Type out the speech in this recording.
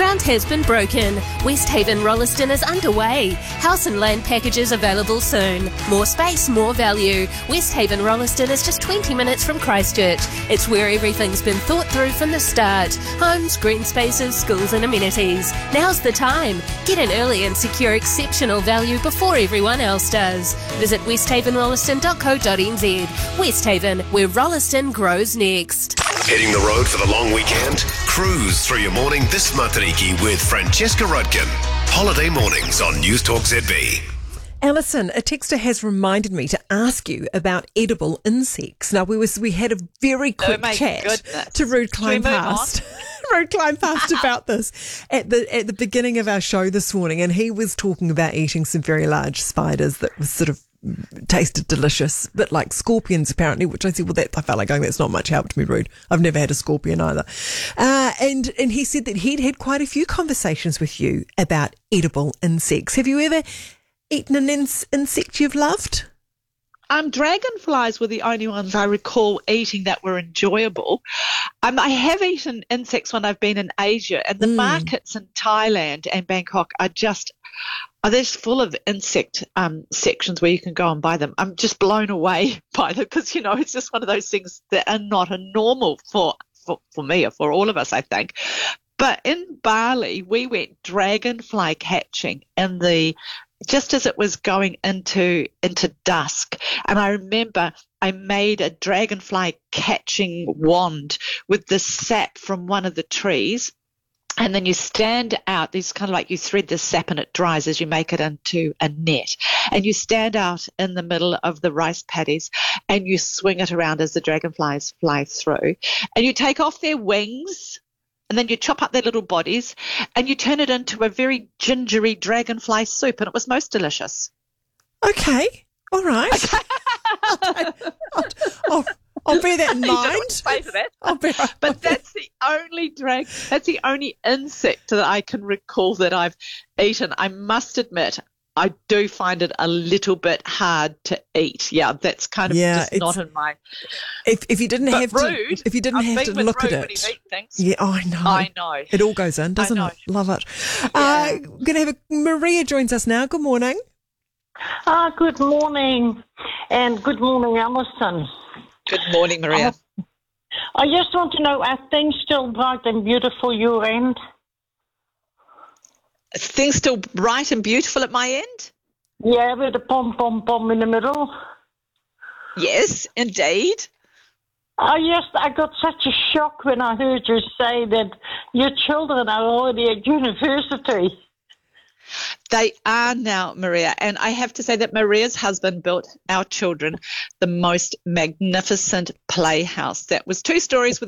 ground has been broken. Westhaven Rolleston is underway. House and land packages available soon. More space, more value. Westhaven Rolleston is just 20 minutes from Christchurch. It's where everything's been thought through from the start. Homes, green spaces, schools and amenities. Now's the time. Get in early and secure exceptional value before everyone else does. Visit westhavenrolleston.co.nz. Westhaven, where Rolleston grows next. Hitting the road for the long weekend? Cruise through your morning this Matariki with Francesca Rudkin. Holiday mornings on News Talk ZB. Alison, a texter has reminded me to ask you about edible insects. Now, we had a very quick chat to Rude Kleinpast. Rude Kleinpast about this at the beginning of our show this morning, and he was talking about eating some very large spiders that was sort of tasted delicious, a bit like scorpions apparently, which I said, well, I felt like going, that's not much help to me, Rude. I've never had a scorpion either. And he said that he'd had quite a few conversations with you about edible insects. Have you ever eaten an insect you've loved? Dragonflies were the only ones I recall eating that were enjoyable. I have eaten insects when I've been in Asia, and the markets in Thailand and Bangkok are just full of insect sections where you can go and buy them. I'm just blown away by them because, it's just one of those things that are not a normal for me or for all of us, I think. But in Bali, we went dragonfly catching just as it was going into dusk. And I remember I made a dragonfly catching wand with the sap from one of the trees. And then you stand out, these kind of like you thread the sap and it dries as you make it into a net. And you stand out in the middle of the rice paddies and you swing it around as the dragonflies fly through. And you take off their wings and then you chop up their little bodies and you turn it into a very gingery dragonfly soup. And it was most delicious. Okay. All right. I'll bear that in mind. But that's the only insect that I can recall that I've eaten. I must admit, I do find it a little bit hard to eat. Yeah, that's kind of just not in my. If you didn't have Rude, to look at it. Yeah, I know. It all goes in, doesn't it? Love it. Yeah. Gonna have Maria joins us now. Good morning. Good morning, and good morning, Alison. Good morning, Maria. I just want to know, are things still bright and beautiful your end? Things still bright and beautiful at my end? Yeah, with a pom-pom-pom in the middle. Yes, indeed. Yes, I got such a shock when I heard you say that your children are already at university. They are now, Maria, and I have to say that Maria's husband built our children the most magnificent playhouse that was 2 stories with